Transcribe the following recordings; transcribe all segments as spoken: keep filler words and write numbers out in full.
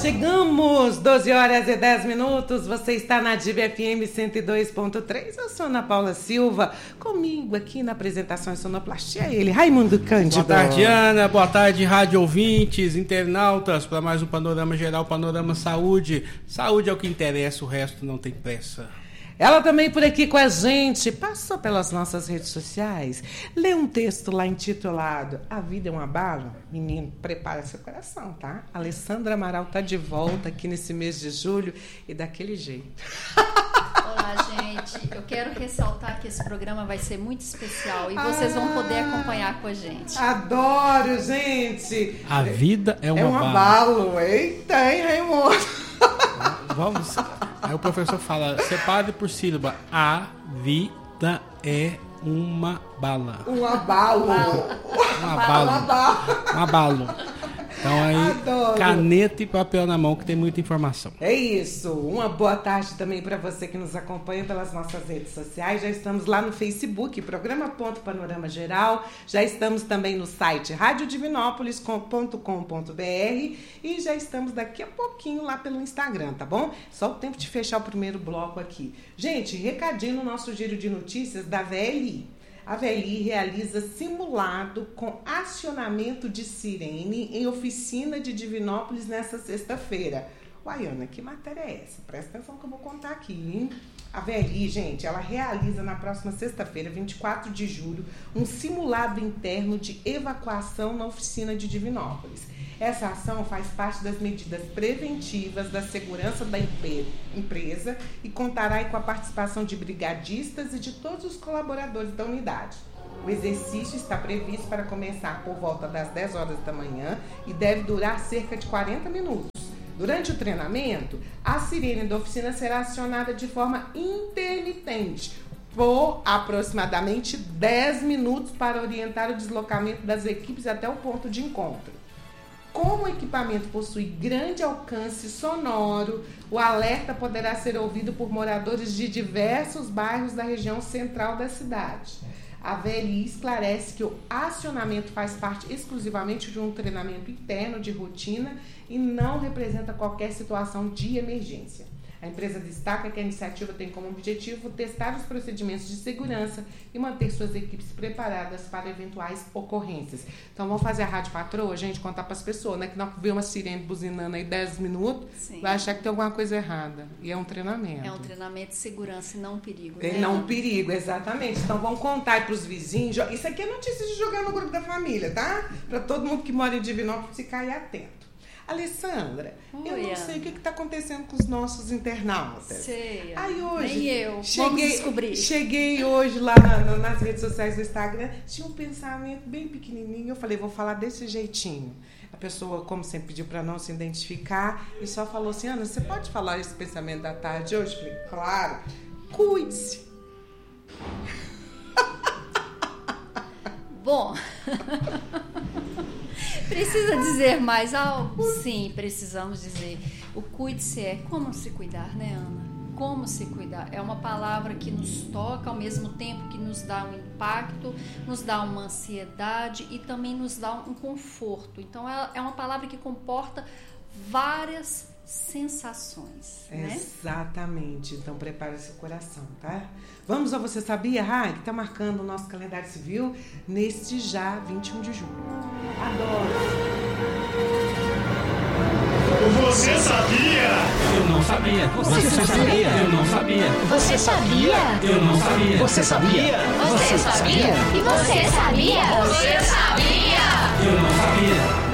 chegamos! doze horas e dez minutos. Você está na Diva F M cento e dois ponto três. Eu sou Ana Paula Silva. Comigo aqui na apresentação e sonoplastia ele, Raimundo Cândido. Boa tarde, Ana. Boa tarde, rádio ouvintes, internautas, para mais um Panorama Geral, Panorama Saúde. Saúde é o que interessa, o resto não tem pressa. Ela também por aqui com a gente, passou pelas nossas redes sociais, lê um texto lá intitulado A Vida é um Abalo? Menino, prepara seu coração, tá? Alessandra Amaral tá de volta aqui nesse mês de julho e daquele jeito. Olá, gente. Eu quero ressaltar que esse programa vai ser muito especial e vocês vão poder acompanhar com a gente. Adoro, gente! A vida é um é um abalo. abalo. Eita, hein, Raimundo? Vamos... Aí o professor fala, separe por sílaba. A vida é uma bala. Um abalo. Um abalo. Um abalo. Um abalo. Então aí, Adoro. Caneta e papel na mão, que tem muita informação. É isso. Uma boa tarde também para você que nos acompanha pelas nossas redes sociais. Já estamos lá no Facebook, Programa Ponto Panorama Geral. Já estamos também no site rádio divinópolis ponto com ponto b r e já estamos daqui a pouquinho lá pelo Instagram, tá bom? Só o tempo de fechar o primeiro bloco aqui. Gente, recadinho no nosso giro de notícias da V L I. A V L I realiza simulado com acionamento de sirene em oficina de Divinópolis nesta sexta-feira. Uai, Ana, que matéria é essa? Presta atenção que eu vou contar aqui, hein? A V L I, gente, ela realiza na próxima sexta-feira, vinte e quatro de julho, um simulado interno de evacuação na oficina de Divinópolis. Essa ação faz parte das medidas preventivas da segurança da empresa e contará com a participação de brigadistas e de todos os colaboradores da unidade. O exercício está previsto para começar por volta das dez horas da manhã e deve durar cerca de quarenta minutos. Durante o treinamento, a sirene da oficina será acionada de forma intermitente, por aproximadamente dez minutos para orientar o deslocamento das equipes até o ponto de encontro. Como o equipamento possui grande alcance sonoro, o alerta poderá ser ouvido por moradores de diversos bairros da região central da cidade. A V L I esclarece que o acionamento faz parte exclusivamente de um treinamento interno de rotina e não representa qualquer situação de emergência. A empresa destaca que a iniciativa tem como objetivo testar os procedimentos de segurança e manter suas equipes preparadas para eventuais ocorrências. Então, vamos fazer a rádio patroa, gente, contar para as pessoas, né? Que não vê uma sirene buzinando aí dez minutos, Sim. vai achar que tem alguma coisa errada. E é um treinamento. É um treinamento de segurança e não um perigo. É né? não um perigo, exatamente. Então, vamos contar aí para os vizinhos. Isso aqui é notícia de jogar no grupo da família, tá? Para todo mundo que mora em Divinópolis ficar aí atento. Alessandra, Oi, eu não Ana. sei o que está acontecendo com os nossos internautas. Sei. Aí hoje, Nem eu. Cheguei, Vamos descobrir. Cheguei hoje lá na, na, nas redes sociais do Instagram, tinha um pensamento bem pequenininho. Eu falei, vou falar desse jeitinho. A pessoa, como sempre, pediu para não se identificar e só falou assim, Ana, você pode falar esse pensamento da tarde hoje? Eu falei, claro. Cuide-se. Bom... Precisa dizer mais algo? Sim, precisamos dizer. O cuide-se é como se cuidar, né, Ana? Como se cuidar. É uma palavra que nos toca ao mesmo tempo que nos dá um impacto, nos dá uma ansiedade e também nos dá um conforto. Então, é uma palavra que comporta várias sensações, né? Exatamente. Então, prepare seu coração, tá? Vamos ao Você Sabia, Rai, que está marcando o nosso calendário civil neste já vinte e um de julho. Adoro! Você sabia? Eu não sabia. Você, Você sabia? Eu não sabia. Você sabia? Eu não sabia. Você sabia? Você sabia? E você sabia? Você sabia? Eu não sabia.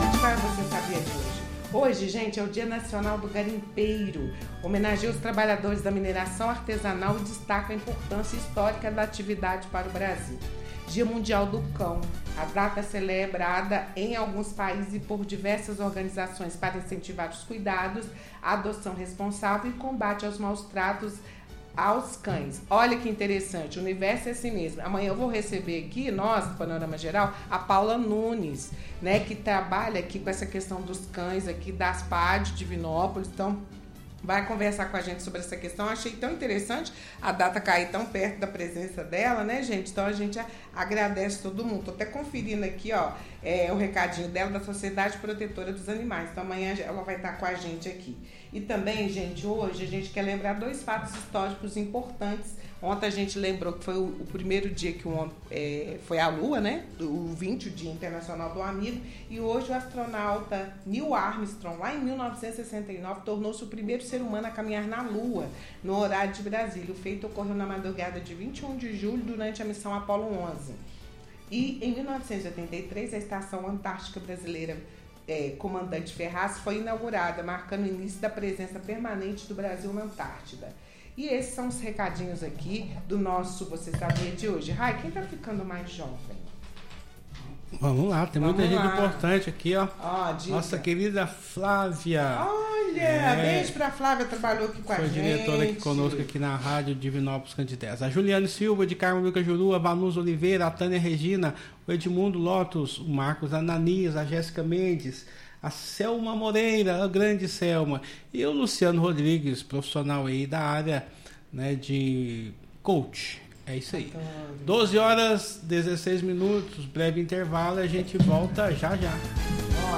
Hoje, gente, é o Dia Nacional do Garimpeiro. Homenageia os trabalhadores da mineração artesanal e destaca a importância histórica da atividade para o Brasil. Dia Mundial do Cão. A data é celebrada em alguns países e por diversas organizações para incentivar os cuidados, a adoção responsável e combate aos maus tratos aos cães. Olha que interessante, o universo é assim mesmo. Amanhã eu vou receber aqui, nós, do Panorama Geral, a Paula Nunes, né, que trabalha aqui com essa questão dos cães aqui das P A D de Divinópolis. Então, vai conversar com a gente sobre essa questão. Eu achei tão interessante a data cair tão perto da presença dela, né, gente? Então, a gente agradece todo mundo. Tô até conferindo aqui, ó. é o recadinho dela da Sociedade Protetora dos Animais. Então amanhã ela vai estar com a gente aqui. E também, gente, hoje a gente quer lembrar dois fatos históricos importantes. Ontem a gente lembrou que foi o, o primeiro dia que o homem é, foi à Lua, né? O vinte, o Dia Internacional do Amigo. E hoje o astronauta Neil Armstrong, lá em mil novecentos e sessenta e nove, tornou-se o primeiro ser humano a caminhar na Lua, no horário de Brasília. O feito ocorreu na madrugada de vinte e um de julho, durante a missão Apollo onze. E em mil novecentos e oitenta e três, a Estação Antártica Brasileira é, Comandante Ferraz foi inaugurada, marcando o início da presença permanente do Brasil na Antártida. E esses são os recadinhos aqui do nosso Você Sabia de hoje. Rai, quem tá ficando mais jovem? Vamos lá, tem Vamos muita lá. gente importante aqui, ó. Ó, diga. Nossa querida Flávia. Olha, É. beijo pra Flávia, trabalhou aqui com a Foi gente. diretora aqui conosco aqui na Rádio Divinópolis Candidez. A Juliane Silva, de Carmo Lucas Juru, a Vanusa Oliveira, a Tânia Regina, o Edmundo Lotus, o Marcos Ananias, a Jéssica Mendes, a Selma Moreira, a grande Selma, e o Luciano Rodrigues, profissional aí da área, né, de coach. É isso aí. doze horas, dezesseis minutos, breve intervalo, a gente volta já já.